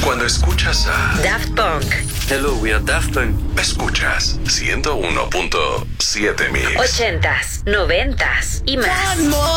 Cuando escuchas a Daft Punk. Hello, we are Daft Punk. Escuchas 101.7 Mix. 80s, 90s y más.